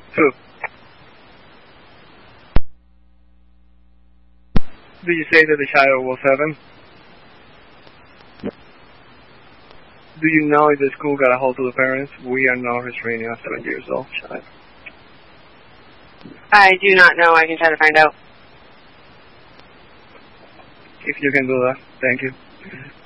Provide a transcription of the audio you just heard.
Who? Did you say that the child was 7? Do you know if the school got a hold of the parents? We are not restraining a 7 years old child. I do not know. I can try to find out. If you can do that, thank you.